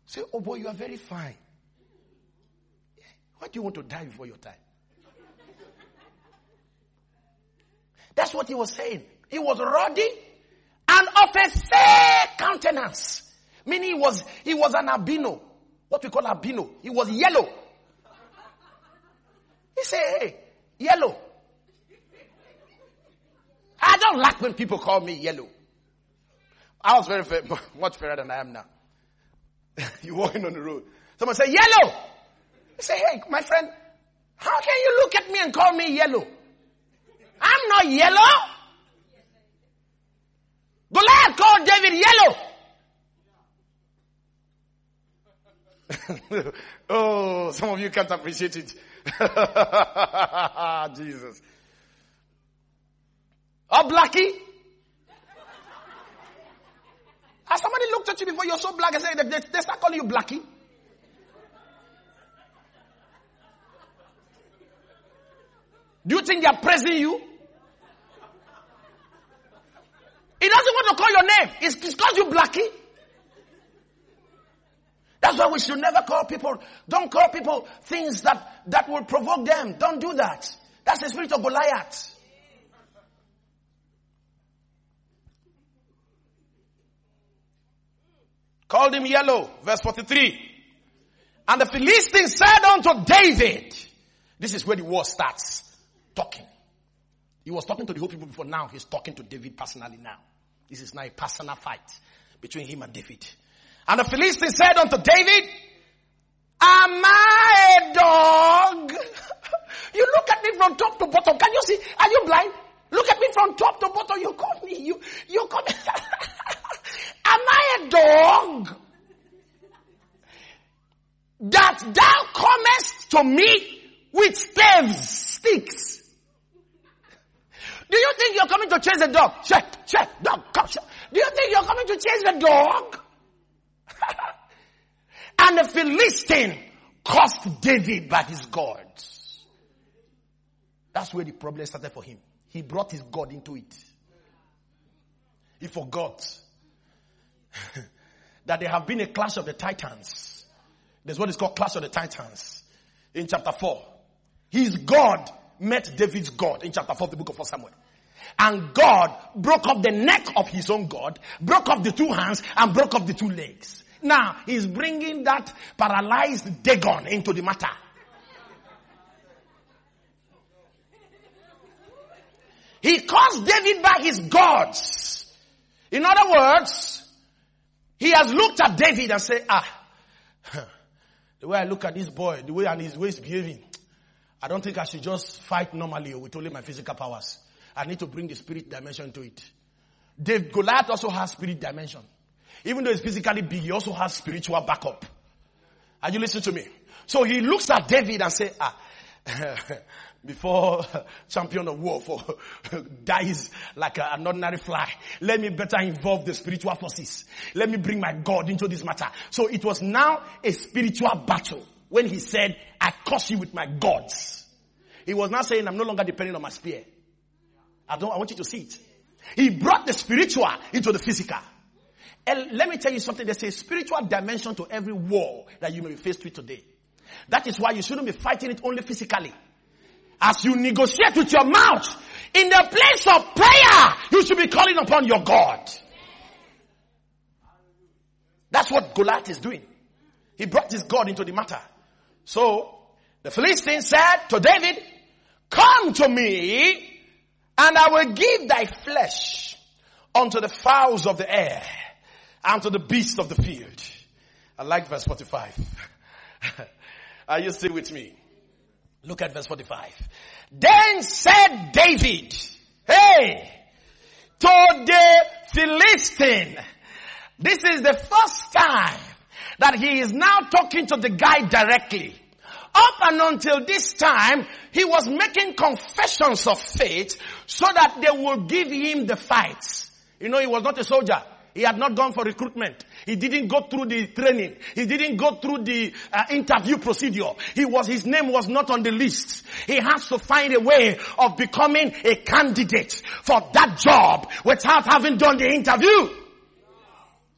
Say, oh boy, you are very fine. Why do you want to die before your time? That's what he was saying. He was ruddy and of a fair countenance. Meaning he was an albino. What we call albino. He was yellow. He said, hey, yellow. I don't like when people call me yellow. I was very fair, much fairer than I am now. You're walking on the road. Someone say, yellow. You say, hey, my friend, how can you look at me and call me yellow? I'm not yellow. Goliath called David yellow. Oh, some of you can't appreciate it. Jesus. Oh, Blackie. Has somebody looked at you before you're so black and said they start calling you Blackie? Do you think they are praising you? He doesn't want to call your name. He calls you Blackie. That's why we should never call people, don't call people things that will provoke them. Don't do that. That's the spirit of Goliath. Called him yellow. Verse 43. And the Philistines said unto David, this is where the war starts. Talking. He was talking to the whole people before. Now he's talking to David personally now. This is now a personal fight between him and David. And the Philistines said unto David, am I a dog? You look at me from top to bottom. Can you see? Are you blind? Look at me from top to bottom. You call me. You call me. Am I a dog? That thou comest to me with sticks. Do you think you're coming to chase the dog? Check, dog, come, check. Do you think you're coming to chase the dog? And the Philistine cursed David by his gods. That's where the problem started for him. He brought his God into it. He forgot that there have been a clash of the titans. There's what is called clash of the titans in chapter 4. His God met David's God in chapter 4 of the book of 1 Samuel. And God broke off the neck of his own God, broke off the two hands, and broke off the two legs. Now, he's bringing that paralyzed Dagon into the matter. He calls David by his gods. In other words, he has looked at David and said, the way I look at this boy, the way and his way is behaving, I don't think I should just fight normally with only my physical powers. I need to bring the spirit dimension to it. Goliath also has spirit dimension. Even though he's physically big, he also has spiritual backup. Are you listening to me? So he looks at David and says, before champion of war dies like an ordinary fly, let me better involve the spiritual forces. Let me bring my God into this matter. So it was now a spiritual battle when he said, I curse you with my gods. He was now saying, I'm no longer depending on my spear. I want you to see it. He brought the spiritual into the physical. And let me tell you something. There's a spiritual dimension to every war that you may be faced with today. That is why you shouldn't be fighting it only physically. As you negotiate with your mouth, in the place of prayer, you should be calling upon your God. That's what Goliath is doing. He brought his God into the matter. So, the Philistine said to David, come to me, and I will give thy flesh unto the fowls of the air, and to the beasts of the field. I like verse 45. Are you still with me? Look at verse 45. Then said David, hey, to the Philistine. This is the first time that he is now talking to the guy directly. Up and until this time, he was making confessions of faith so that they will give him the fights. You know, he was not a soldier. He had not gone for recruitment. He didn't go through the training. He didn't go through the interview procedure. His name was not on the list. He has to find a way of becoming a candidate for that job without having done the interview.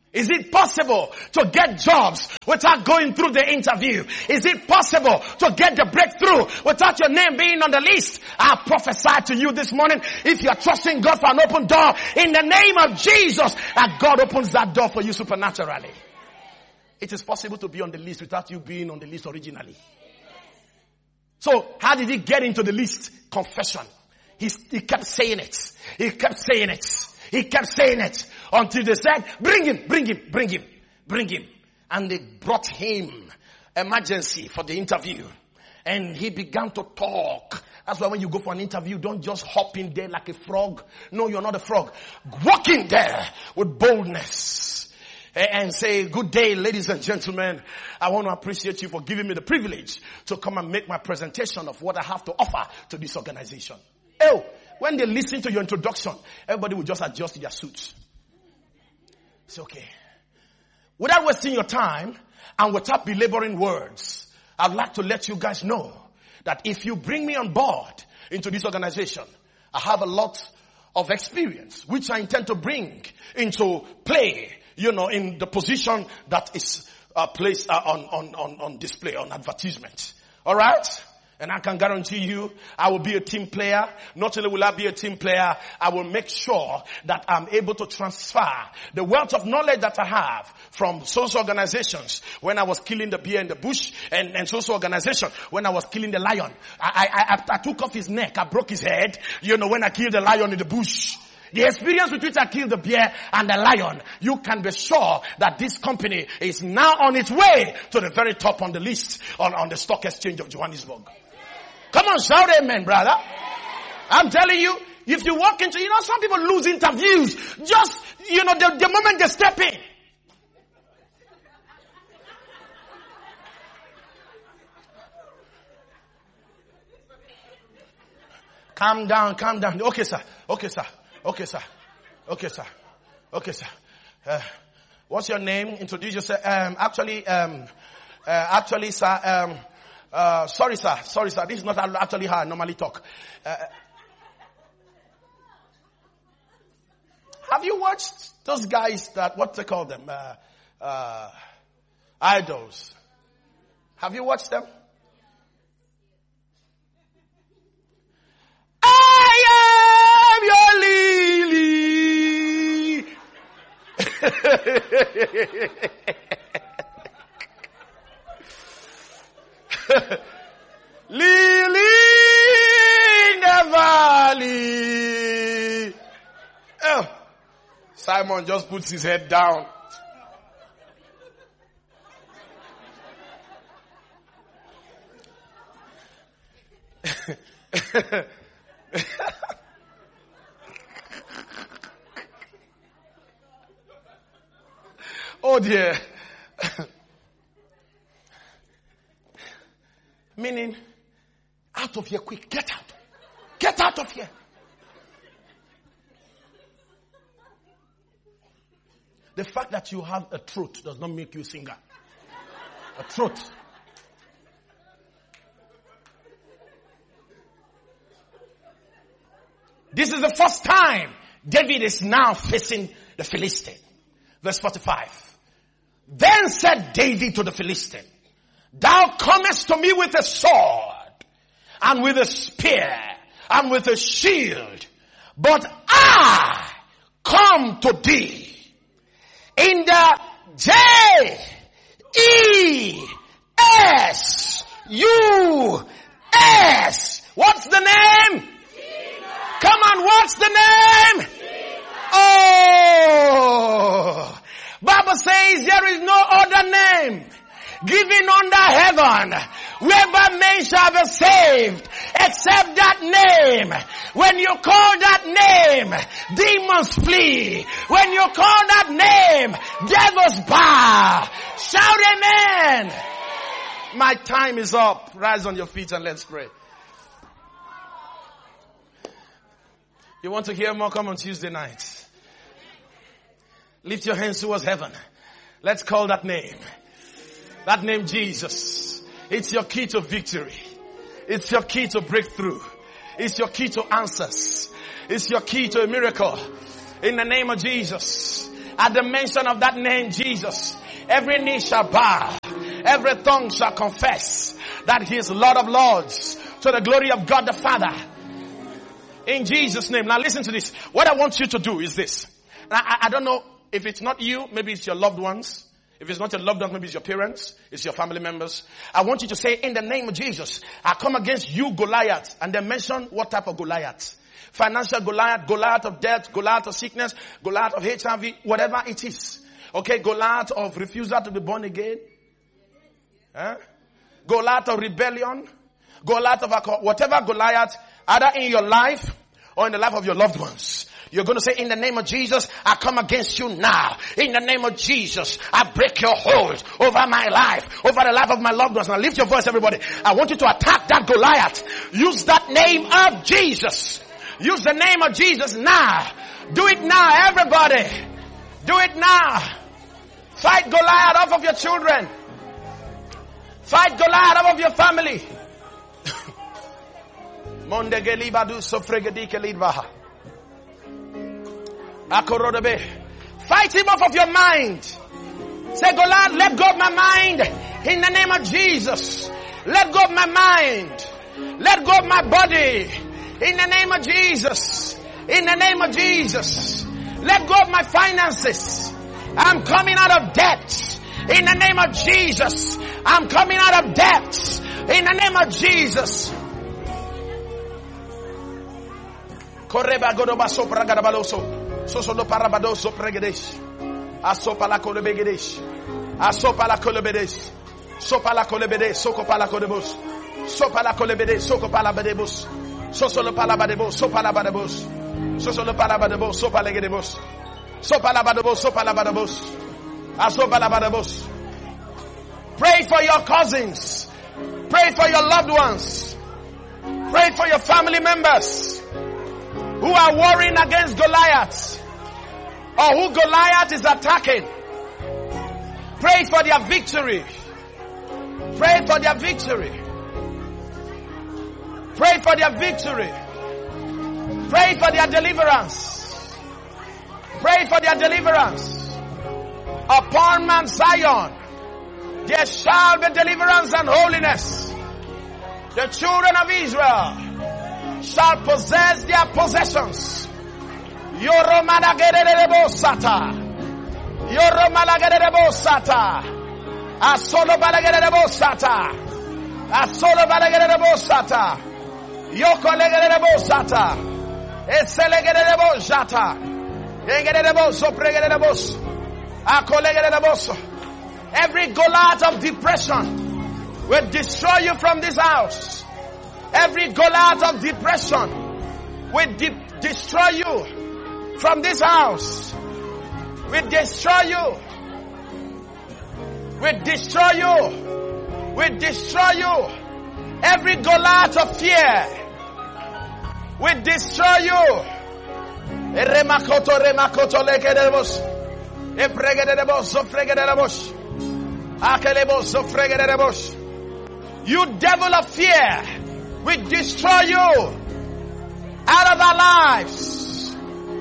Is it possible to get jobs without going through the interview? Is it possible to get the breakthrough without your name being on the list? I prophesy to you this morning, if you are trusting God for an open door, in the name of Jesus, that God opens that door for you supernaturally. It is possible to be on the list without you being on the list originally. So, how did he get into the list? Confession. He kept saying it. He kept saying it. He kept saying it until they said, bring him, bring him, bring him, bring him. And they brought him emergency for the interview. And he began to talk. That's why when you go for an interview, don't just hop in there like a frog. No, you're not a frog. Walk in there with boldness and say, good day, ladies and gentlemen. I want to appreciate you for giving me the privilege to come and make my presentation of what I have to offer to this organization. Oh, when they listen to your introduction, everybody will just adjust their suits. It's okay. Without wasting your time and without belaboring words, I'd like to let you guys know that if you bring me on board into this organization, I have a lot of experience, which I intend to bring into play, in the position that is placed on display, on advertisement. All right? And I can guarantee you, I will be a team player. Not only will I be a team player, I will make sure that I'm able to transfer the wealth of knowledge that I have from social organizations when I was killing the bear in the bush, and social organization when I was killing the lion. I took off his neck. I broke his head, when I killed the lion in the bush. The experience with which I killed the bear and the lion, you can be sure that this company is now on its way to the very top on the list on the stock exchange of Johannesburg. Come on, shout amen, brother. I'm telling you, if you walk into, some people lose interviews just, the moment they step in. Calm down. Okay, sir. What's your name? Introduce yourself. Actually, sir, sorry, sir. This is not actually how I normally talk. Have you watched those guys what they call them? Idols. Have you watched them? I am your lily. Lily in the valley. Oh, Simon just puts his head down. Oh dear. Meaning, out of here quick. Get out. Get out of here. The fact that you have a throat does not make you a singer. A throat. This is the first time David is now facing the Philistine. Verse 45. Then said David to the Philistine, thou comest to me with a sword, and with a spear, and with a shield, but I come to thee in the J-E-S-U-S. What's the name? Jesus. Come on, what's the name? Jesus. Oh, Bible says there is no other name given under heaven whereby men shall be saved except that name. When you call that name, demons flee. When you call that name, devils bow. Shout amen. My time is up. Rise on your feet and let's pray. You want to hear more? Come on Tuesday night. Lift your hands towards heaven. Let's call that name. That name Jesus. It's your key to victory. It's your key to breakthrough. It's your key to answers. It's your key to a miracle. In the name of Jesus, At the mention of that name, Jesus, every knee shall bow, every tongue shall confess that he is Lord of Lords, to the glory of God the Father. In Jesus' name. Now listen to this. What I want you to do is this. I don't know if it's not you, maybe it's your loved ones. If it's not your loved ones, maybe it's your parents, it's your family members. I want you to say, in the name of Jesus, I come against you, Goliath. And then mention what type of Goliath. Financial Goliath, Goliath of death, Goliath of sickness, Goliath of HIV, whatever it is. Okay, Goliath of refusal to be born again. Goliath of rebellion. Goliath of alcohol. Whatever Goliath, either in your life or in the life of your loved ones. You're going to say, in the name of Jesus, I come against you now. In the name of Jesus, I break your hold over my life, over the life of my loved ones. Now lift your voice, everybody. I want you to attack that Goliath. Use that name of Jesus. Use the name of Jesus now. Do it now, everybody. Do it now. Fight Goliath off of your children. Fight Goliath off of your family. Fight him off of your mind. Say, Goliath, let go of my mind in the name of Jesus. Let go of my mind. Let go of my body in the name of Jesus. In the name of Jesus. Let go of my finances. I'm coming out of debt in the name of Jesus. I'm coming out of debt in the name of Jesus. Koreba godoba sopra gadabaloso. Sosolo parabadoso pregedesh. Asopa la kolebegedesh. Asopa la kolebedesh. Sopa la kolebedesh. Sokopa la kodebos. Sopa la kolebedesh. Sokopa la badebos. Sosolo palabadebos. Sopa la badebos. Sosolo palabadebos. Sopa la gedebos. Sopa la badebos. Sopa la badebos. Asopa la badebos. Pray for your cousins. Pray for your loved ones. Pray for your family members who are warring against Goliath, or who Goliath is attacking. Pray for their victory. Pray for their victory. Pray for their victory. Pray for their deliverance. Pray for their deliverance. Upon Mount Zion there shall be deliverance and holiness. The children of Israel shall possess their possessions. Yoromalagerebo-sata. Yoromalagerebo-sata. Asolo-balagerebo-sata. Asolo-balagerebo-sata. Yoko-legerebo-sata. Eselegerebo-sata. Engerebo-sopregerebo-s. Akolegerebo-s. Every Goliath of depression will destroy you from this house. Every Goliath of depression will destroy you from this house. Will destroy you. Will destroy you. Will destroy you. Every Goliath of fear will destroy you. Remakoto lekedebos. Epregedebos sofregedebos. Akelebos sofregedebos. You devil of fear, we destroy you out of our lives.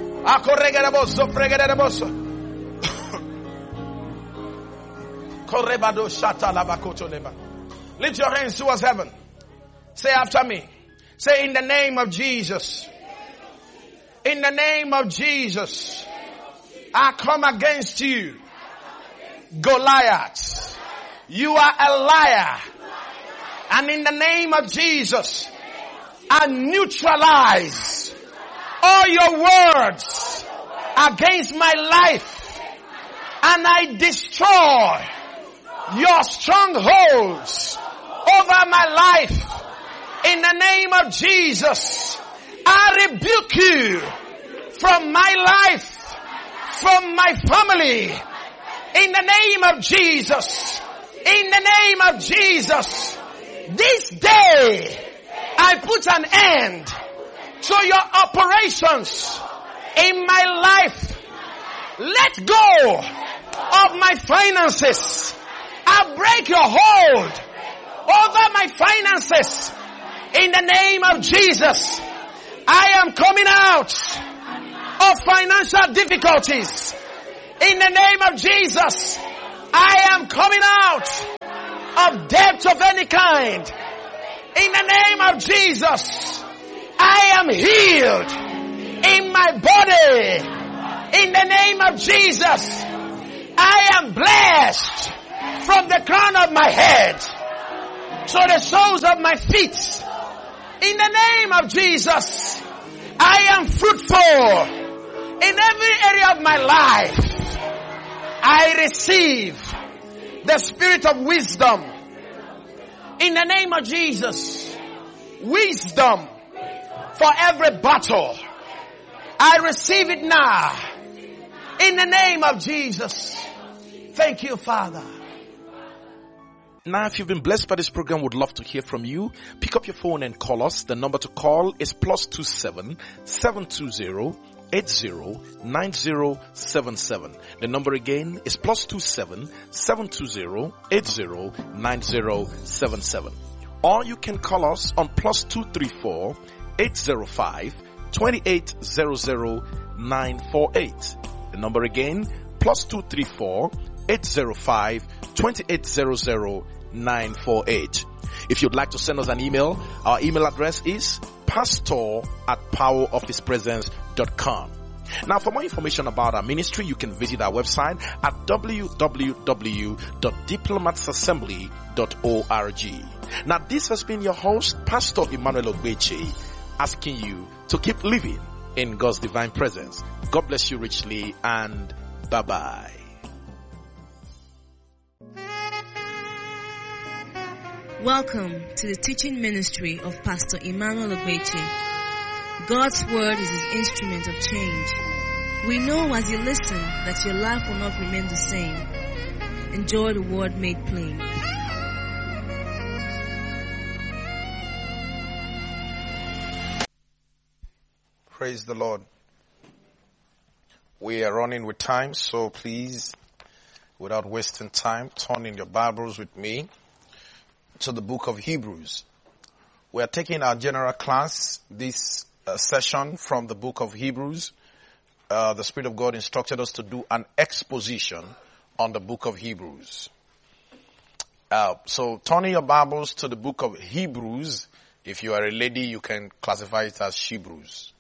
Lift your hands towards heaven. Say after me. Say, in the name of Jesus. In the name of Jesus. I come against you, Goliath. You are a liar. And in the name of Jesus, I neutralize all your words against my life. And I destroy your strongholds over my life. In the name of Jesus, I rebuke you from my life, from my family. In the name of Jesus. In the name of Jesus. This day, I put an end to your operations in my life. Let go of my finances. I break your hold over my finances. In the name of Jesus, I am coming out of financial difficulties. In the name of Jesus, I am coming out of debt of any kind. In the name of Jesus, I am healed in my body. In the name of Jesus, I am blessed from the crown of my head to the soles of my feet. In the name of Jesus, I am fruitful in every area of my life. I receive the spirit of wisdom. In the name of Jesus, wisdom for every battle. I receive it now. In the name of Jesus. Thank you, Father. Now, if you've been blessed by this program, would love to hear from you. Pick up your phone and call us. The number to call is +27 720 809077. The number again is +27 720 809077. Or you can call us on +234 805 2800948. The number again, +234 805 2800948. If you'd like to send us an email, our email address is pastor@powerofhispresence.com. Now, for more information about our ministry, you can visit our website at www.diplomatsassembly.org. Now, this has been your host, Pastor Emmanuel Ogbeche, asking you to keep living in God's divine presence. God bless you richly, and bye-bye. Welcome to the teaching ministry of Pastor Emmanuel Ogbeche. God's word is his instrument of change. We know as you listen that your life will not remain the same. Enjoy the word made plain. Praise the Lord. We are running with time, so please, without wasting time, turn in your Bibles with me to the book of Hebrews. We are taking our general class this session from the book of Hebrews. The Spirit of God instructed us to do an exposition on the book of Hebrews. So turn in your Bibles to the book of Hebrews. If you are a lady, you can classify it as Hebrews.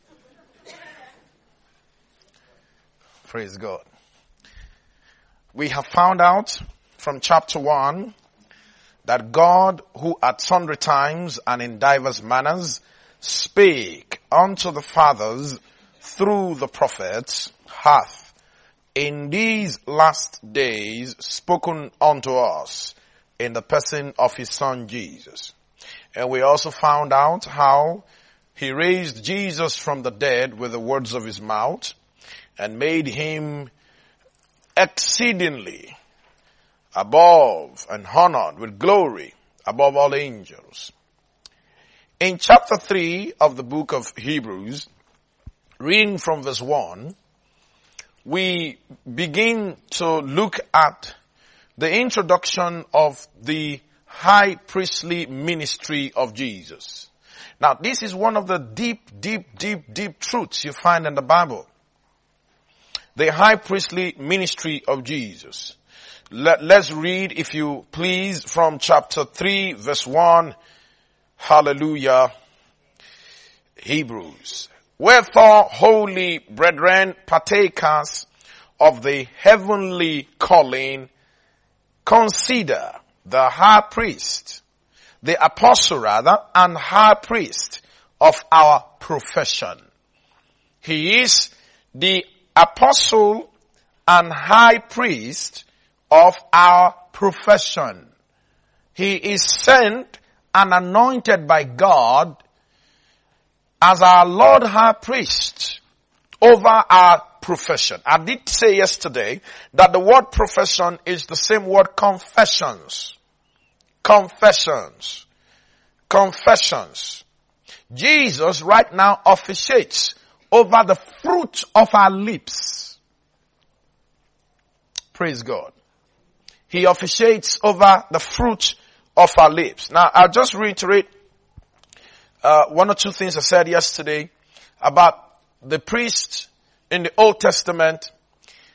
Praise God. We have found out from chapter 1 that God, who at sundry times and in divers manners spake unto the fathers through the prophets, hath in these last days spoken unto us in the person of his Son Jesus. And we also found out how he raised Jesus from the dead with the words of his mouth and made him exceedingly above and honored with glory above all angels. In chapter 3 of the book of Hebrews, reading from verse 1, we begin to look at the introduction of the high priestly ministry of Jesus. Now, this is one of the deep truths you find in the Bible. The high priestly ministry of Jesus. Let's read, if you please, from chapter 3, verse 1. Hallelujah. Hebrews. Wherefore, holy brethren, partakers of the heavenly calling, consider the high priest, the apostle rather, and high priest of our profession. He is the apostle and high priest of our profession. He is sent and anointed by God as our Lord High Priest over our profession. I did say yesterday that the word profession is the same word confessions. Confessions. Confessions. Jesus right now officiates over the fruit of our lips. Praise God. He officiates over the fruit of our lips. Now, I'll just reiterate one or two things I said yesterday about the priest in the Old Testament.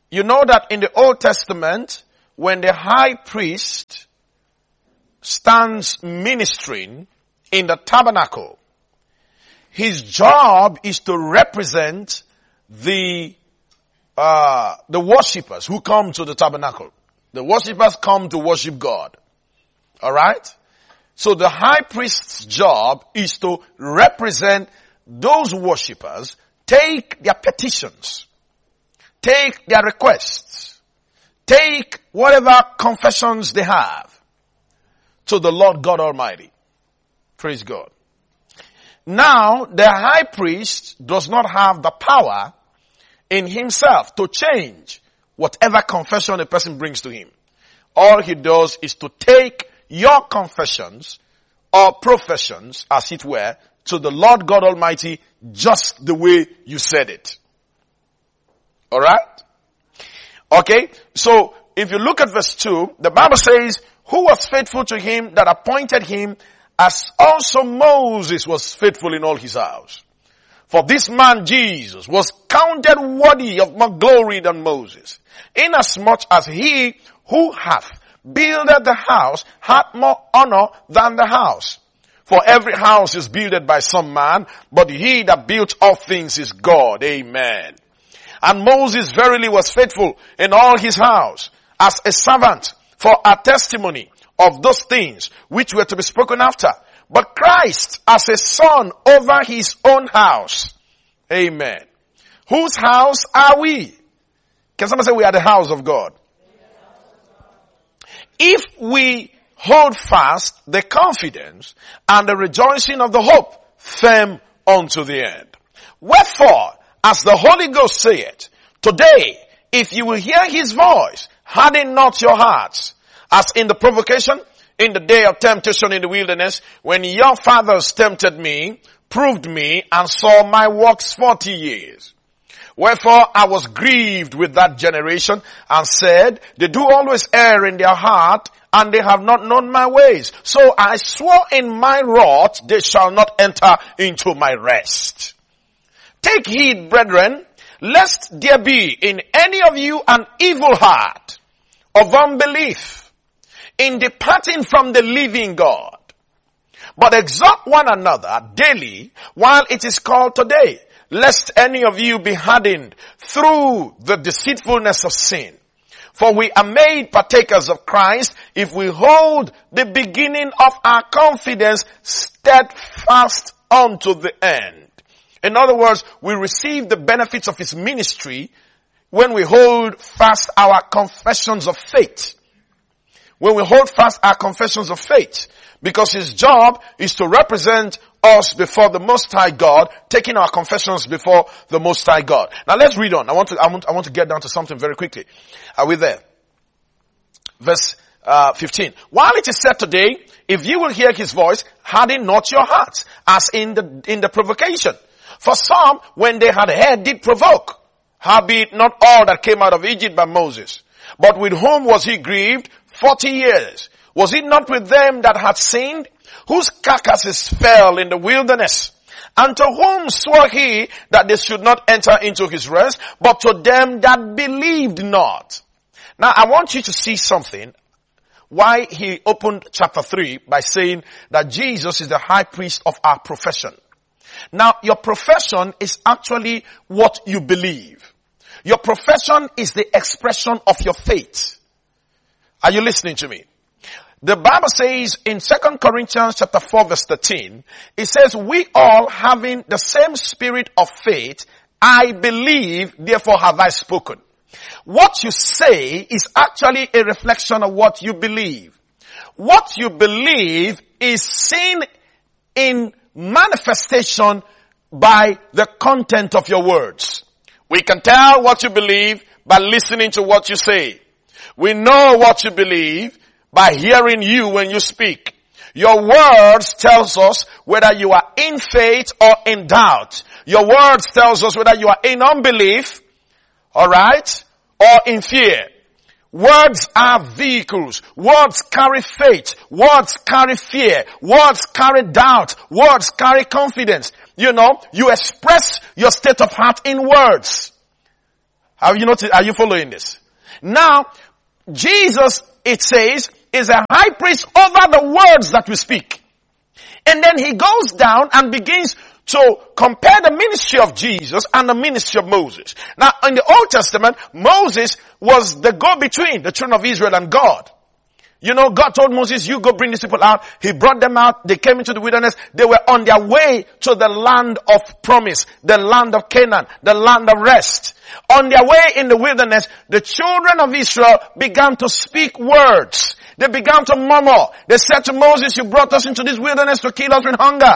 You know that in the Old Testament, when the high priest stands ministering in the tabernacle, his job is to represent the worshippers who come to the tabernacle. The worshippers come to worship God. Alright? So the high priest's job is to represent those worshippers, take their petitions, take their requests, take whatever confessions they have to the Lord God Almighty. Praise God. Now, the high priest does not have the power in himself to change whatever confession a person brings to him. All he does is to take your confessions or professions, as it were, to the Lord God Almighty just the way you said it. Alright? Okay? So, if you look at verse 2, the Bible says, who was faithful to him that appointed him, as also Moses was faithful in all his house. For this man Jesus was counted worthy of more glory than Moses, inasmuch as he who hath builded the house had more honor than the house. For every house is builded by some man, but he that built all things is God. Amen. And Moses verily was faithful in all his house, as a servant for a testimony of those things which were to be spoken after. But Christ as a son over his own house. Amen. Whose house are we? Can somebody say we are the house of God? If we hold fast the confidence and the rejoicing of the hope firm unto the end. Wherefore, as the Holy Ghost saith, today, if you will hear his voice, harden not your hearts, as in the provocation, in the day of temptation in the wilderness, when your fathers tempted me, proved me, and saw my works 40 years. Wherefore I was grieved with that generation, and said, they do always err in their heart, and they have not known my ways. So I swore in my wrath, they shall not enter into my rest. Take heed, brethren, lest there be in any of you an evil heart of unbelief in departing from the living God. But exhort one another daily while it is called today, lest any of you be hardened through the deceitfulness of sin. For we are made partakers of Christ if we hold the beginning of our confidence steadfast unto the end. In other words, we receive the benefits of his ministry when we hold fast our confessions of faith. When we hold fast our confessions of faith. Because his job is to represent us before the Most High God, taking our confessions before the Most High God. Now let's read on. I want to get down to something very quickly. Are we there? Verse 15. While it is said today, if you will hear his voice, harden not your hearts, as in the provocation. For some, when they had heard, did provoke. Howbeit not all that came out of Egypt by Moses. But with whom was he grieved 40 years? Was it not with them that had sinned, whose carcasses fell in the wilderness? And to whom swore he that they should not enter into his rest, but to them that believed not? Now I want you to see something. Why he opened chapter 3 by saying that Jesus is the high priest of our profession. Now your profession is actually what you believe. Your profession is the expression of your faith. Are you listening to me? The Bible says in 2 Corinthians chapter 4 verse 13, it says, we all having the same spirit of faith, I believe, therefore have I spoken. What you say is actually a reflection of what you believe. What you believe is seen in manifestation by the content of your words. We can tell what you believe by listening to what you say. We know what you believe by hearing you when you speak. Your words tells us whether you are in faith or in doubt. Your words tells us whether you are in unbelief, alright, or in fear. Words are vehicles. Words carry faith. Words carry fear. Words carry doubt. Words carry confidence. You know, you express your state of heart in words. Have you noticed? Are you following this? Now, Jesus, it says, is a high priest over the words that we speak. And then he goes down and begins to compare the ministry of Jesus and the ministry of Moses. Now, in the Old Testament, Moses was the go-between, the children of Israel and God. You know, God told Moses, you go bring these people out. He brought them out. They came into the wilderness. They were on their way to the land of promise, the land of Canaan, the land of rest. On their way in the wilderness, the children of Israel began to speak words. They began to murmur. They said to Moses, you brought us into this wilderness to kill us with hunger.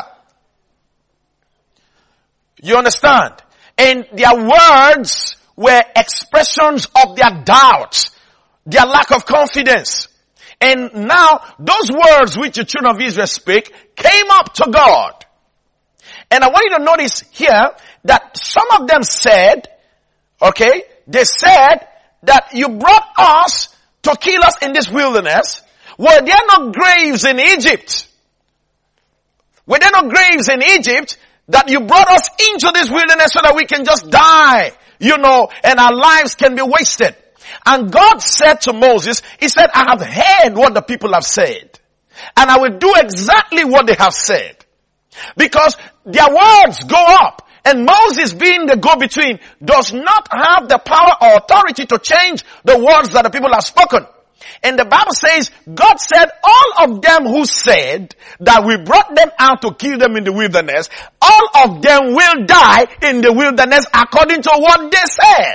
You understand? And their words were expressions of their doubts, their lack of confidence. And now, those words which the children of Israel speak came up to God. And I want you to notice here that some of them said, okay, they said that you brought us to kill us in this wilderness. Were there no graves in Egypt? Were there no graves in Egypt that you brought us into this wilderness so that we can just die, you know, and our lives can be wasted? And God said to Moses, he said, I have heard what the people have said. And I will do exactly what they have said. Because their words go up. And Moses, being the go-between, does not have the power or authority to change the words that the people have spoken. And the Bible says, God said, all of them who said that we brought them out to kill them in the wilderness, all of them will die in the wilderness according to what they said.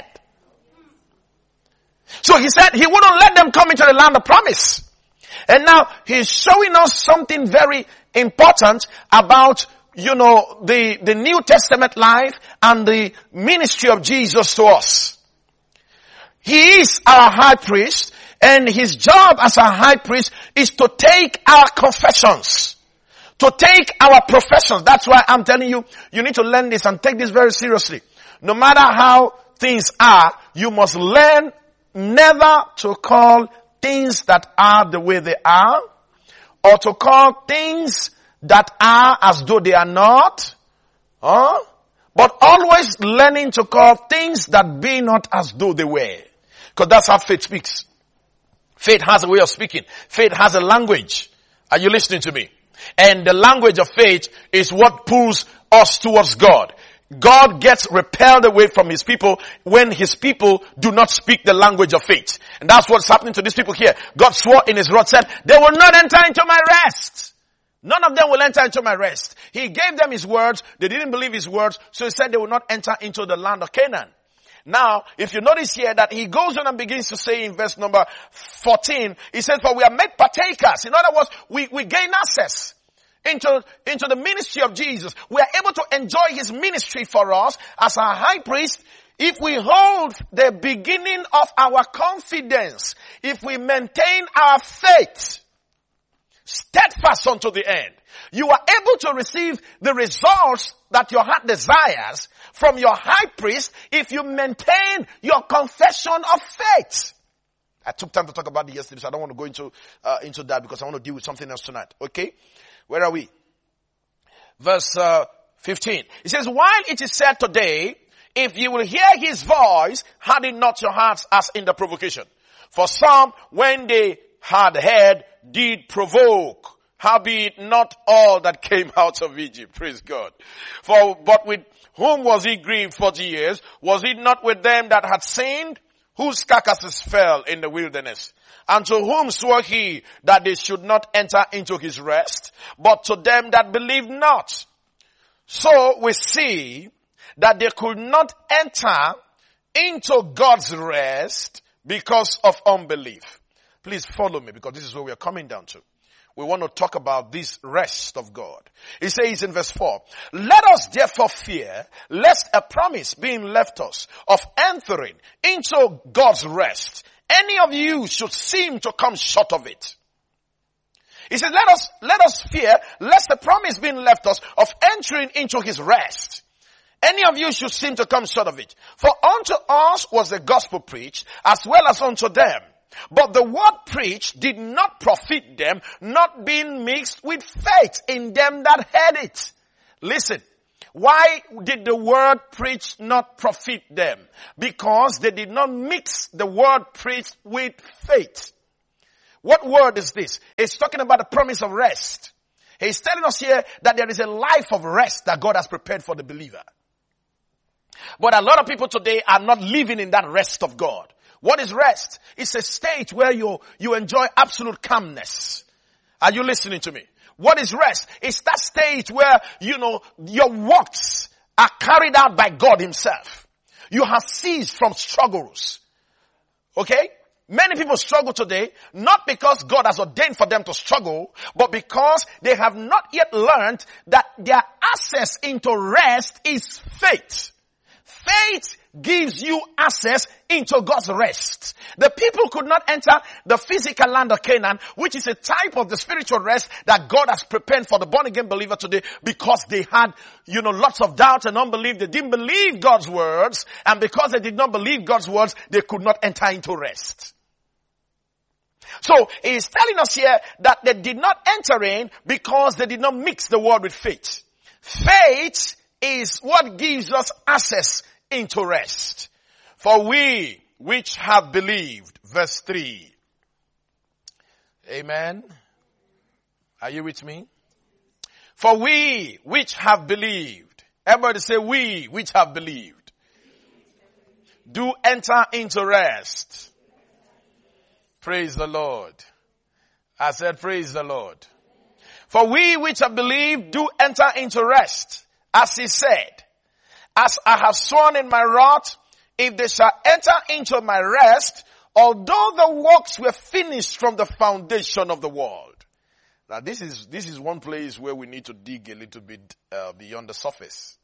So he said he wouldn't let them come into the land of promise. And now he's showing us something very important about, you know, the New Testament life and the ministry of Jesus to us. He is our high priest, and his job as a high priest is to take our confessions, to take our professions. That's why I'm telling you, you need to learn this and take this very seriously. No matter how things are, you must learn never to call things that are the way they are, or to call things that are as though they are not, but always learning to call things that be not as though they were. Because that's how faith speaks. Faith has a way of speaking. Faith has a language. Are you listening to me? And the language of faith is what pulls us towards God. God gets repelled away from his people when his people do not speak the language of faith. And that's what's happening to these people here. God swore in his wrath, said, they will not enter into my rest. None of them will enter into my rest. He gave them his words. They didn't believe his words. So he said they will not enter into the land of Canaan. Now, if you notice here that he goes on and begins to say in verse number 14, he says, for we are made partakers. In other words, we gain access into the ministry of Jesus. We are able to enjoy his ministry for us as our high priest if we hold the beginning of our confidence, if we maintain our faith steadfast unto the end. You are able to receive the results that your heart desires from your high priest if you maintain your confession of faith. I took time to talk about it yesterday, so I don't want to go into that because I want to deal with something else tonight. Okay? Where are we? Verse 15. It says, while it is said today, if you will hear his voice, harden not your hearts as in the provocation. For some, when they had heard, did provoke. Howbeit not all that came out of Egypt. Praise God. But with whom was he grieved 40 years? Was it not with them that had sinned? Whose carcasses fell in the wilderness? And to whom swore he that they should not enter into his rest? But to them that believed not. So we see that they could not enter into God's rest because of unbelief. Please follow me because this is where we are coming down to. We want to talk about this rest of God. He says in verse 4, let us therefore fear, lest a promise being left us of entering into God's rest, any of you should seem to come short of it. He says, let us fear, lest the promise being left us of entering into his rest, any of you should seem to come short of it. For unto us was the gospel preached, as well as unto them. But the word preached did not profit them, not being mixed with faith in them that heard it. Listen, Why did the word preached not profit them? Because they did not mix the word preached with faith. What word is this? It's talking about the promise of rest. He's telling us here that there is a life of rest that God has prepared for the believer. But a lot of people today are not living in that rest of God. What is rest? It's a state where you enjoy absolute calmness. Are you listening to me? What is rest? It's that state where, your works are carried out by God himself. You have ceased from struggles. Okay? Many people struggle today, not because God has ordained for them to struggle, but because they have not yet learned that their access into rest is faith. Faith gives you access into God's rest. The people could not enter the physical land of Canaan, which is a type of the spiritual rest that God has prepared for the born again believer today, because they had, lots of doubt and unbelief. They didn't believe God's words, and because they did not believe God's words, they could not enter into rest. So he's telling us here that they did not enter in because they did not mix the word with faith. Faith is what gives us access into rest. For we which have believed, verse 3. Amen. Are you with me? For we which have believed. Everybody say, we which have believed, do enter into rest. Praise the Lord. I said, praise the Lord. For we which have believed do enter into rest. As he said, as I have sworn in my wrath, if they shall enter into my rest, although the works were finished from the foundation of the world. Now this is one place where we need to dig a little bit beyond the surface.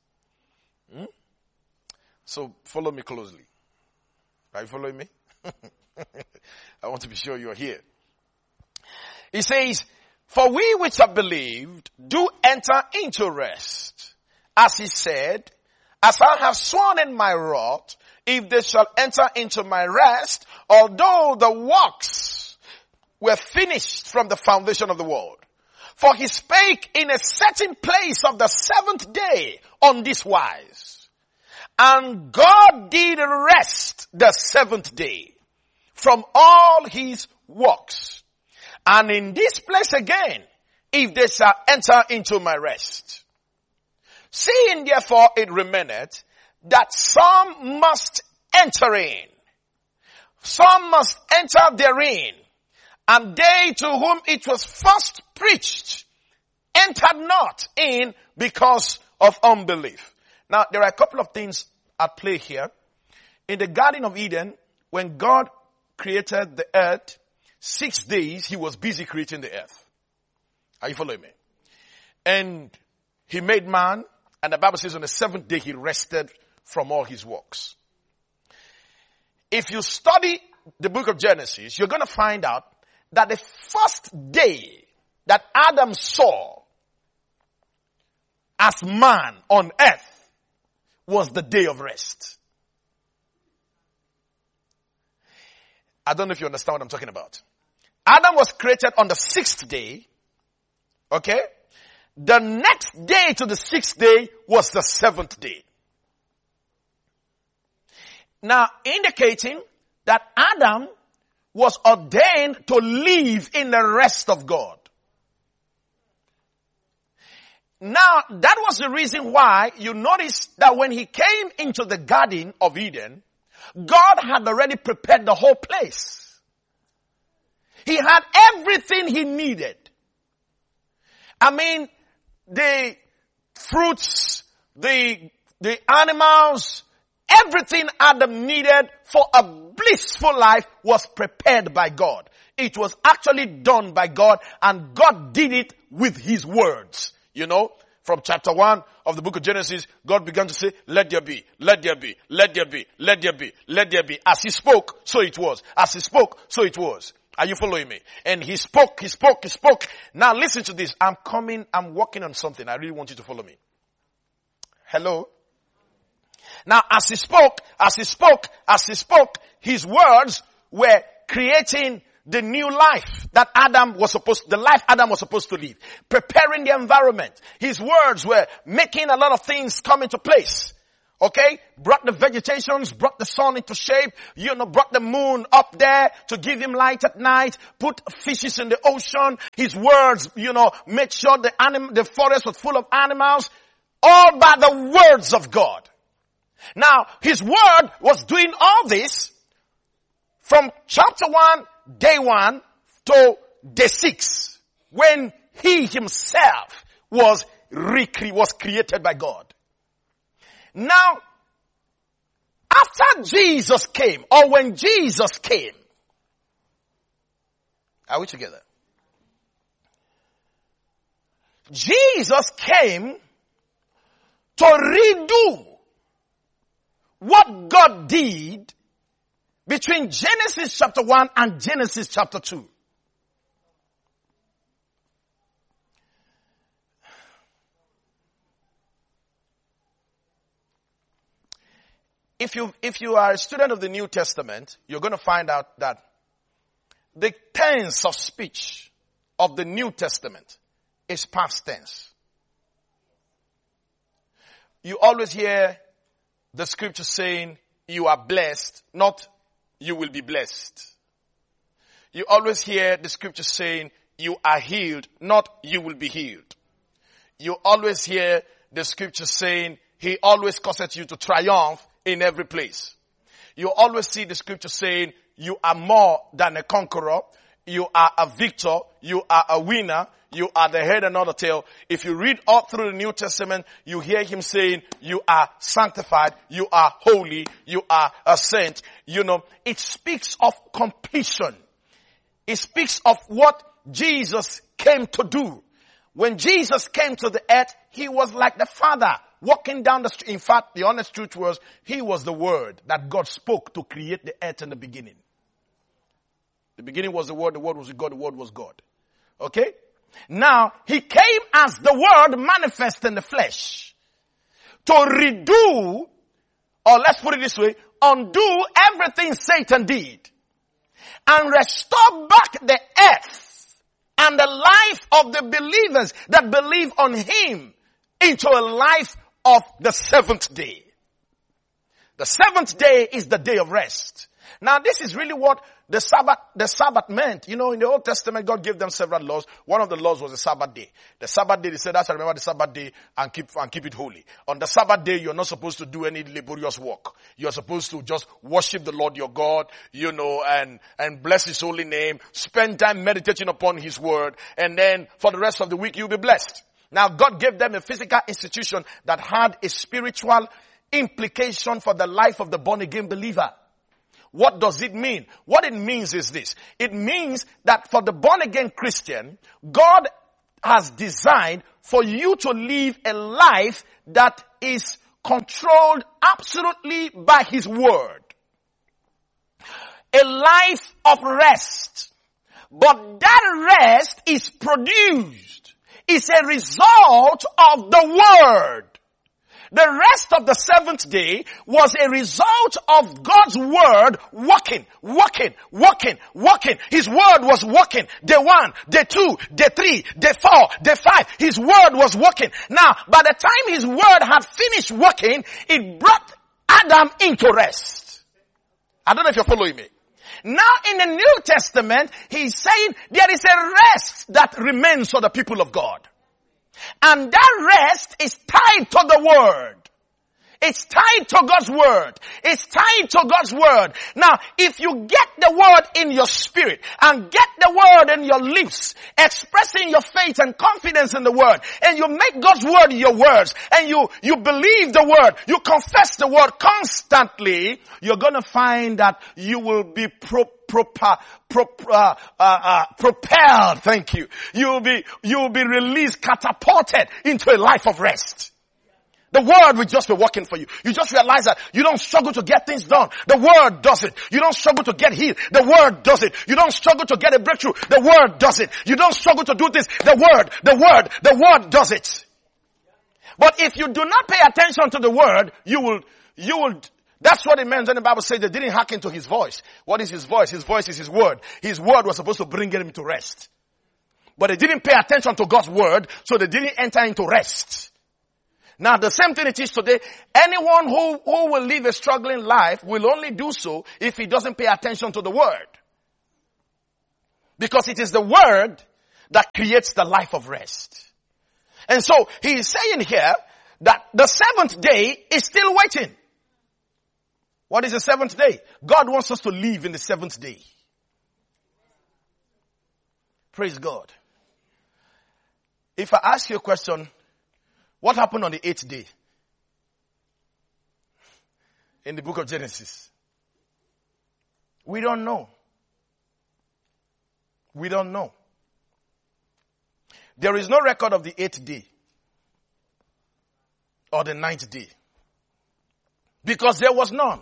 So follow me closely. Are you following me? I want to be sure you're here. He says, for we which have believed do enter into rest. As he said, as I have sworn in my wrath, if they shall enter into my rest, although the works were finished from the foundation of the world. For he spake in a certain place of the seventh day on this wise. And God did rest the seventh day from all his works. And in this place again, if they shall enter into my rest. Seeing therefore it remaineth that some must enter in. Some must enter therein. And they to whom it was first preached entered not in because of unbelief. Now there are a couple of things at play here. In the Garden of Eden, when God created the earth, 6 days he was busy creating the earth. Are you following me? And he made man, and the Bible says on the seventh day he rested from all his works. If you study the book of Genesis, you're going to find out that the first day that Adam saw as man on earth was the day of rest. I don't know if you understand what I'm talking about. Adam was created on the 6th day. Okay? The next day to the 6th day was the 7th day. Now, indicating that Adam was ordained to live in the rest of God. Now, that was the reason why you notice that when he came into the Garden of Eden, God had already prepared the whole place. He had everything he needed. I mean, the fruits, the animals, everything Adam needed for a blissful life was prepared by God. It was actually done by God, and God did it with his words. You know, from chapter 1 of the book of Genesis, God began to say, let there be, let there be, let there be, let there be, let there be. As he spoke, so it was. As he spoke, so it was. Are you following me? And he spoke, he spoke, he spoke. Now listen to this. I'm working on something. I really want you to follow me. Hello? Now as he spoke, his words were creating the new life that the life Adam was supposed to live. Preparing the environment. His words were making a lot of things come into place. Okay? Brought the vegetations, brought the sun into shape, brought the moon up there to give him light at night, put fishes in the ocean. His words, made sure the forest was full of animals. All by the words of God. Now, his word was doing all this from chapter 1, day 1 to day 6, when he himself was created by God. Now, after Jesus came, or when Jesus came, are we together? Jesus came to redo what God did between Genesis chapter 1 and Genesis chapter 2. If you are a student of the New Testament, you're going to find out that the tense of speech of the New Testament is past tense. You always hear the scripture saying, you are blessed, not you will be blessed. You always hear the scripture saying, you are healed, not you will be healed. You always hear the scripture saying, he always causes you to triumph in every place. You always see the scripture saying, you are more than a conqueror. You are a victor. You are a winner. You are the head and not the tail. If you read all through the New Testament, you hear him saying, you are sanctified. You are holy. You are a saint. It speaks of completion. It speaks of what Jesus came to do. When Jesus came to the earth, he was like the Father walking down the street. In fact, the honest truth was, he was the word that God spoke to create the earth in the beginning. The beginning was the word was with God, the word was God. Okay? Now, he came as the word manifest in the flesh to redo, or let's put it this way, undo everything Satan did and restore back the earth and the life of the believers that believe on him into a life of the seventh day. The seventh day is the day of rest. Now this is really what the Sabbath meant. In the Old Testament, God gave them several laws. One of the laws was the Sabbath day. The Sabbath day, they said, "That's remember the Sabbath day and keep it holy." On the Sabbath day, you're not supposed to do any laborious work. You're supposed to just worship the Lord your God, and bless his holy name, spend time meditating upon his word, and then for the rest of the week, you'll be blessed. Now, God gave them a physical institution that had a spiritual implication for the life of the born-again believer. What does it mean? What it means is this. It means that for the born-again Christian, God has designed for you to live a life that is controlled absolutely by his word. A life of rest. But that rest is produced. It's a result of the word. The rest of the seventh day was a result of God's word working. His word was working. Day 1, day 2, day 3, day 4, day 5. His word was working. Now, by the time his word had finished working, it brought Adam into rest. I don't know if you're following me. Now in the New Testament, he's saying there is a rest that remains for the people of God. And that rest is tied to the word. It's tied to God's word. It's tied to God's word. Now, if you get the word in your spirit and get the word in your lips, expressing your faith and confidence in the word, and you make God's word your words, and you believe the word, you confess the word constantly, you're gonna find that you will be propelled. Thank you. You'll be released, catapulted into a life of rest. The word will just be working for you. You just realize that you don't struggle to get things done. The word does it. You don't struggle to get healed. The word does it. You don't struggle to get a breakthrough. The word does it. You don't struggle to do this. The word does it. But if you do not pay attention to the word, That's what it meant when the Bible says they didn't hearken to his voice. What is his voice? His voice is his word. His word was supposed to bring them to rest. But they didn't pay attention to God's word, so they didn't enter into rest. Now the same thing it is today. Anyone who will live a struggling life will only do so if he doesn't pay attention to the word. Because it is the word that creates the life of rest. And so he is saying here that the seventh day is still waiting. What is the seventh day? God wants us to live in the seventh day. Praise God. If I ask you a question, what happened on the eighth day? In the book of Genesis. We don't know. We don't know. There is no record of the eighth day. Or the ninth day. Because there was none.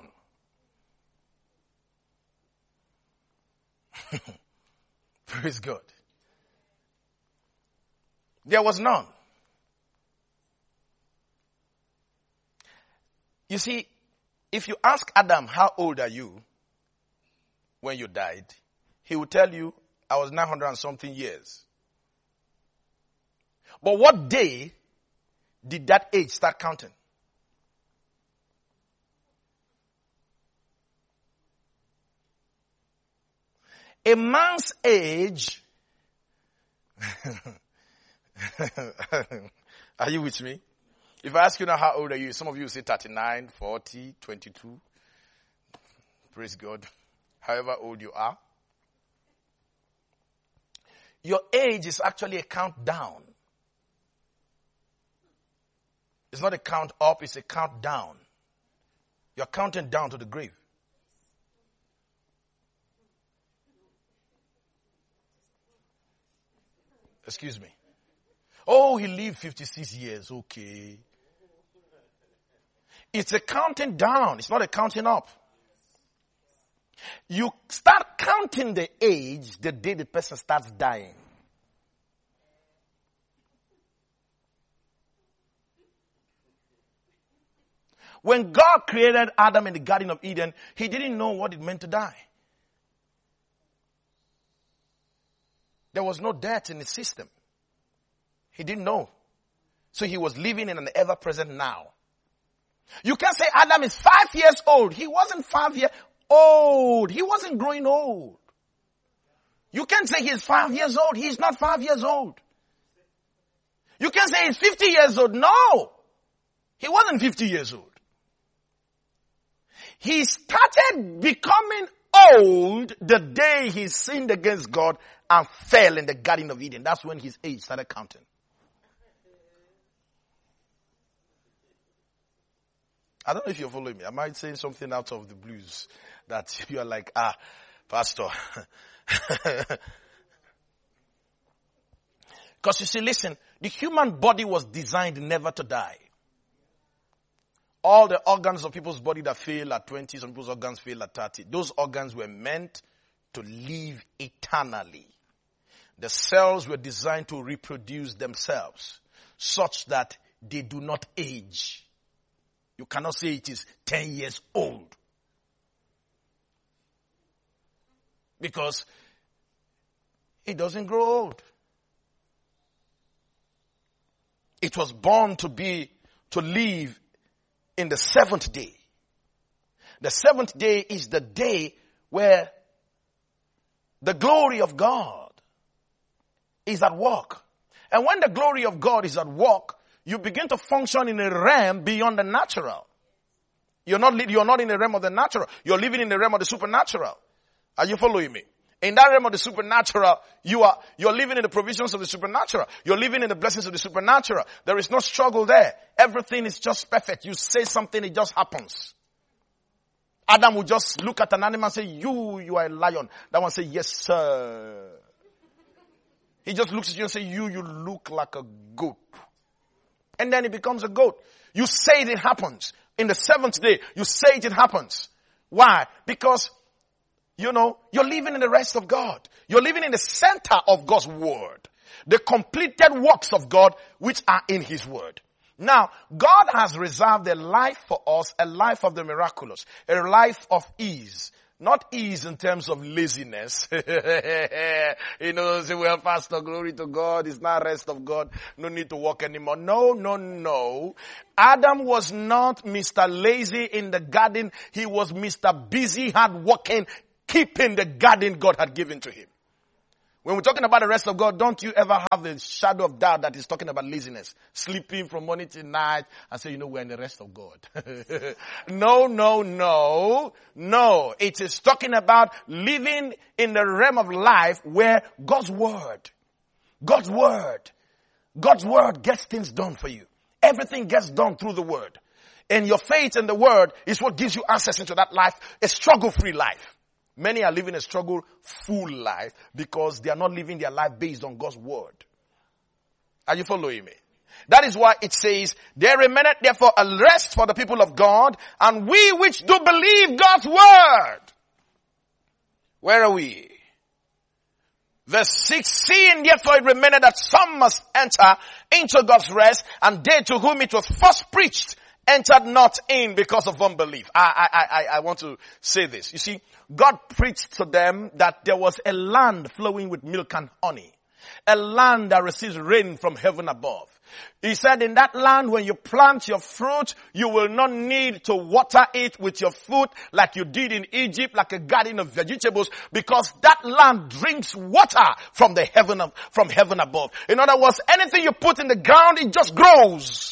Praise God. There was none. You see, if you ask Adam, how old are you when you died? He will tell you, I was 900 and something years. But what day did that age start counting? A man's age, are you with me? If I ask you now how old are you, some of you will say 39, 40, 22. Praise God. However old you are. Your age is actually a countdown. It's not a count up, it's a count down. You're counting down to the grave. Excuse me. Oh, he lived 56 years. Okay. It's a counting down. It's not a counting up. You start counting the age the day the person starts dying. When God created Adam in the Garden of Eden, he didn't know what it meant to die. There was no death in the system. He didn't know. So he was living in an ever-present now. You can say Adam is 5 years old. He wasn't 5 years old. He wasn't growing old. You can say he's 5 years old. He's not 5 years old. You can say he's 50 years old. No. He wasn't 50 years old. He started becoming old the day he sinned against God and fell in the Garden of Eden. That's when his age started counting. I don't know if you're following me. I might say something out of the blues that you are like, Pastor. Because you see, listen, the human body was designed never to die. All the organs of people's body that fail at 20, some people's organs fail at 30. Those organs were meant to live eternally. The cells were designed to reproduce themselves such that they do not age. You cannot say it is 10 years old. Because it doesn't grow old. It was born to live in the seventh day. The seventh day is the day where the glory of God is at work. And when the glory of God is at work, you begin to function in a realm beyond the natural. You're not in the realm of the natural. You're living in the realm of the supernatural. Are you following me? In that realm of the supernatural, you're living in the provisions of the supernatural. You're living in the blessings of the supernatural. There is no struggle there. Everything is just perfect. You say something, it just happens. Adam would just look at an animal and say, you are a lion. That one say, yes, sir. He just looks at you and say, you look like a goat. And then it becomes a goat. You say it happens. In the seventh day, you say it happens. Why? Because, you're living in the rest of God. You're living in the center of God's word. The completed works of God which are in His word. Now, God has reserved a life for us, a life of the miraculous, a life of ease. Not ease in terms of laziness. You know, say, well, Pastor, glory to God. It's not rest of God. No need to work anymore. No. Adam was not Mr. Lazy in the garden. He was Mr. Busy, hard working, keeping the garden God had given to him. When we're talking about the rest of God, don't you ever have a shadow of doubt that is talking about laziness. Sleeping from morning till night and say, we're in the rest of God. No. It is talking about living in the realm of life where God's word gets things done for you. Everything gets done through the word. And your faith in the word is what gives you access into that life, a struggle-free life. Many are living a struggle-full life because they are not living their life based on God's word. Are you following me? That is why it says, there remaineth therefore a rest for the people of God, and we which do believe God's word. Where are we? Verse 6, seeing therefore it remaineth that some must enter into God's rest, and they to whom it was first preached entered not in because of unbelief. I want to say this. You see, God preached to them that there was a land flowing with milk and honey. A land that receives rain from heaven above. He said in that land when you plant your fruit, you will not need to water it with your foot like you did in Egypt, like a garden of vegetables, because that land drinks water from heaven above. In other words, anything you put in the ground, it just grows.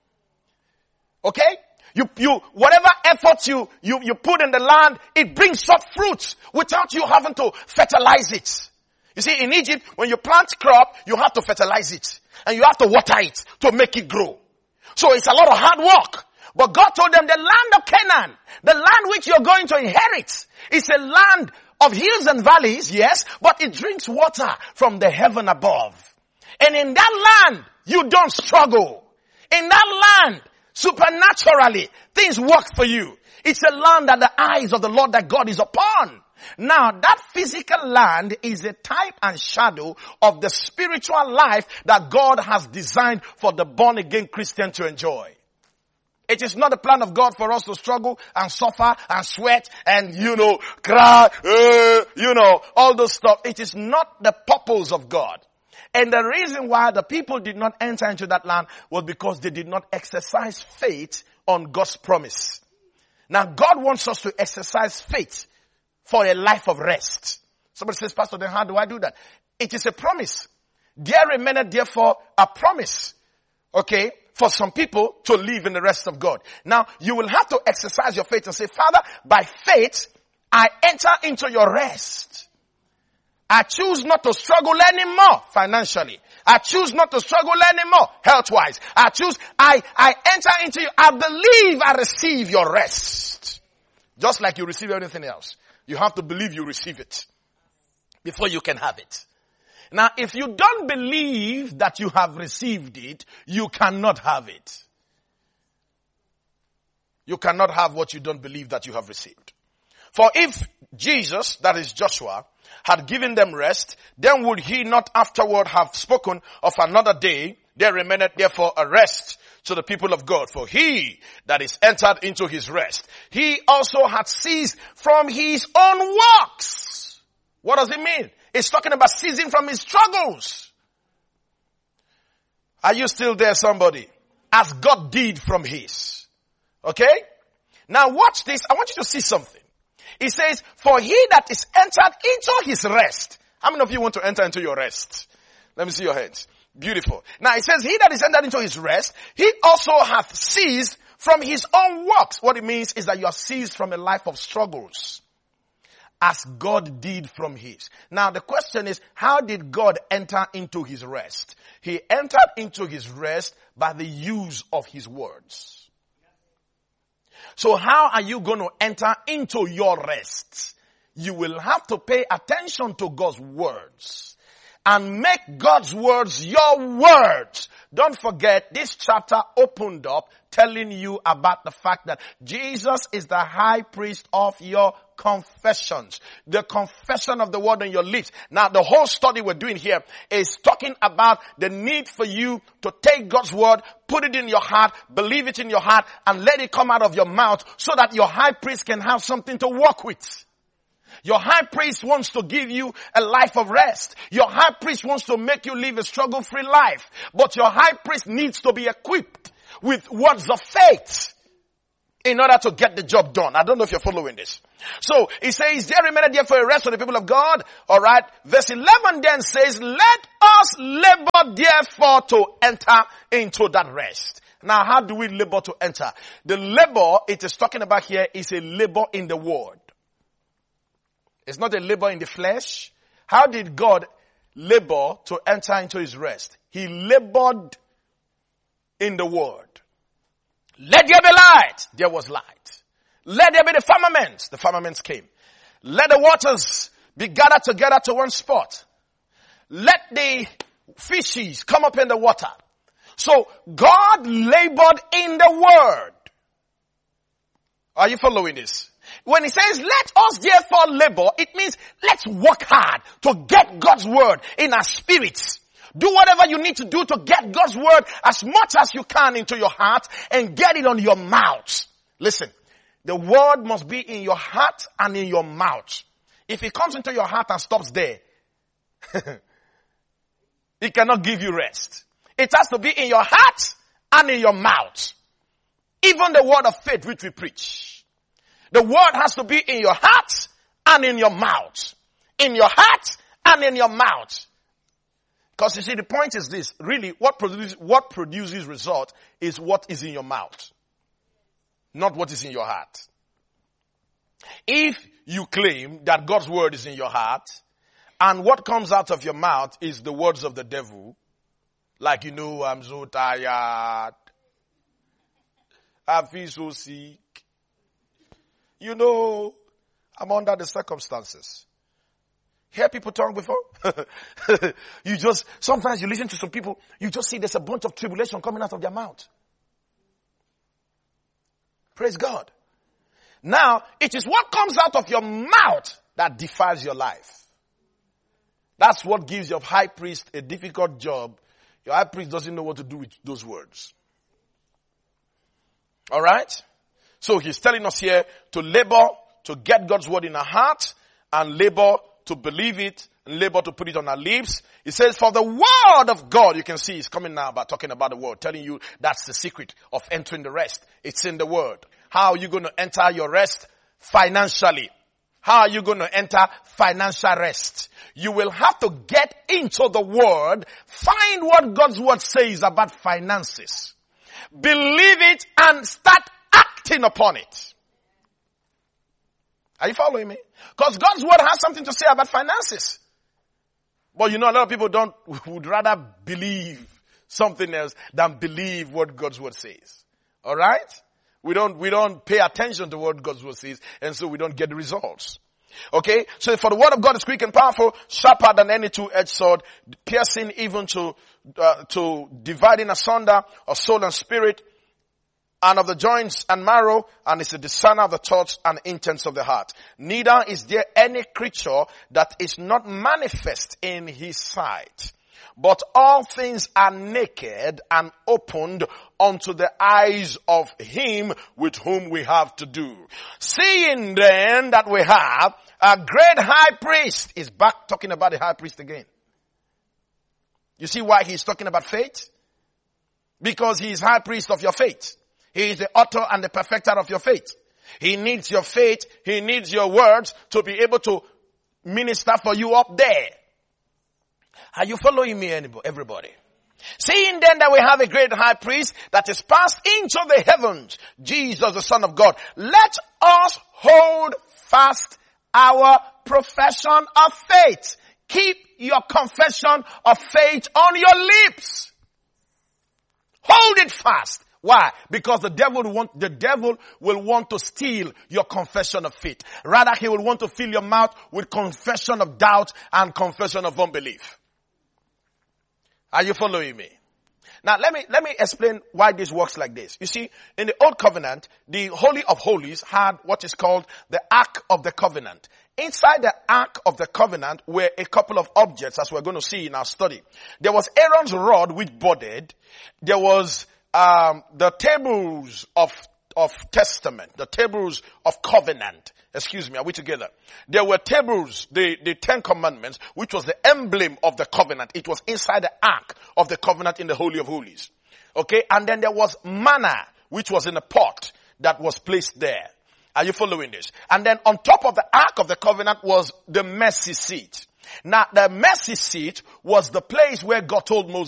Okay? Whatever effort you put in the land, it brings forth fruits without you having to fertilize it. You see, in Egypt, when you plant crop, you have to fertilize it. And you have to water it to make it grow. So it's a lot of hard work. But God told them the land of Canaan, the land which you're going to inherit, is a land of hills and valleys, yes, but it drinks water from the heaven above. And in that land, you don't struggle. In that land, supernaturally, things work for you. It's a land that the eyes of the Lord that God is upon. Now, that physical land is a type and shadow of the spiritual life that God has designed for the born-again Christian to enjoy. It is not the plan of God for us to struggle and suffer and sweat and, cry, all those stuff. It is not the purpose of God. And the reason why the people did not enter into that land was because they did not exercise faith on God's promise. Now, God wants us to exercise faith for a life of rest. Somebody says, Pastor, then how do I do that? It is a promise. There remaineth therefore a promise, okay, for some people to live in the rest of God. Now, you will have to exercise your faith and say, Father, by faith, I enter into your rest. I choose not to struggle anymore financially. I choose not to struggle anymore health-wise. I enter into you. I believe I receive your rest. Just like you receive everything else. You have to believe you receive it before you can have it. Now, if you don't believe that you have received it, you cannot have it. You cannot have what you don't believe that you have received. For if Jesus, that is Joshua, had given them rest, then would he not afterward have spoken of another day? There remaineth therefore a rest to the people of God. For he that is entered into his rest, he also had ceased from his own works. What does it mean? It's talking about ceasing from his struggles. Are you still there, somebody? As God did from his. Okay? Now watch this. I want you to see something. It says, for he that is entered into his rest. How many of you want to enter into your rest? Let me see your hands. Beautiful. Now it says, he that is entered into his rest, he also hath ceased from his own works. What it means is that you are ceased from a life of struggles, as God did from his. Now the question is, how did God enter into his rest? He entered into his rest by the use of his words. So how are you going to enter into your rest? You will have to pay attention to God's words and make God's words your words. Don't forget, this chapter opened up telling you about the fact that Jesus is the high priest of your confessions. The confession of the word on your lips. Now, the whole study we're doing here is talking about the need for you to take God's word, put it in your heart, believe it in your heart, and let it come out of your mouth so that your high priest can have something to work with. Your high priest wants to give you a life of rest. Your high priest wants to make you live a struggle-free life. But your high priest needs to be equipped with words of faith in order to get the job done. I don't know if you're following this. So, he says, there remaineth therefore a rest for the people of God. Alright. Verse 11 then says, let us labor therefore to enter into that rest. Now, how do we labor to enter? The labor it is talking about here is a labor in the word. It's not a labor in the flesh. How did God labor to enter into his rest? He labored in the word. Let there be light. There was light. Let there be the firmaments. The firmaments came. Let the waters be gathered together to one spot. Let the fishes come up in the water. So God labored in the word. Are you following this? When he says, let us therefore labor, it means let's work hard to get God's word in our spirits. Do whatever you need to do to get God's word as much as you can into your heart and get it on your mouth. Listen, the word must be in your heart and in your mouth. If it comes into your heart and stops there, it cannot give you rest. It has to be in your heart and in your mouth. Even the word of faith which we preach. The word has to be in your heart and in your mouth. In your heart and in your mouth. Because you see, the point is this. Really, what produces result is what is in your mouth. Not what is in your heart. If you claim that God's word is in your heart, and what comes out of your mouth is the words of the devil, like, I'm so tired. I feel so sick. I'm under the circumstances. Hear people talk before? Sometimes you listen to some people, you just see there's a bunch of tribulation coming out of their mouth. Praise God. Now, it is what comes out of your mouth that defiles your life. That's what gives your high priest a difficult job. Your high priest doesn't know what to do with those words. Alright? So he's telling us here to labor, to get God's word in our heart, and labor to believe it, and labor to put it on our lips. He says, for the word of God, you can see he's coming now about talking about the word, telling you that's the secret of entering the rest. It's in the word. How are you going to enter your rest? Financially. How are you going to enter financial rest? You will have to get into the word, find what God's word says about finances. Believe it and start acting upon it. Are you following me? Because God's word has something to say about finances. But a lot of people would rather believe something else than believe what God's word says. Alright? We don't pay attention to what God's word says, and so we don't get the results. Okay? So for the word of God is quick and powerful, sharper than any two-edged sword, piercing even to dividing asunder of soul and spirit, and of the joints and marrow, and is a discerner of the thoughts and intents of the heart. Neither is there any creature that is not manifest in his sight. But all things are naked and opened unto the eyes of him with whom we have to do. Seeing then that we have a great high priest. He's back talking about the high priest again. You see why he's talking about faith? Because he is high priest of your faith. He is the author and the perfecter of your faith. He needs your faith. He needs your words to be able to minister for you up there. Are you following me, everybody? Seeing then that we have a great high priest that is passed into the heavens, Jesus the Son of God, let us hold fast our profession of faith. Keep your confession of faith on your lips. Hold it fast. Why? Because the devil will want to steal your confession of faith. Rather, he will want to fill your mouth with confession of doubt and confession of unbelief. Are you following me? Now let me explain why this works like this. You see, in the old covenant, the Holy of Holies had what is called the Ark of the Covenant. Inside the Ark of the Covenant were a couple of objects, as we're going to see in our study. There was Aaron's rod which budded. There was the tables of testament, the tables of covenant. Excuse me, are we together? There were tables, the 10 commandments, which was the emblem of the covenant. It was inside the Ark of the Covenant in the Holy of Holies. Okay, and then there was manna, which was in a pot that was placed there. Are you following this? And then on top of the Ark of the Covenant was the mercy seat. Now the mercy seat was the place where God told Moses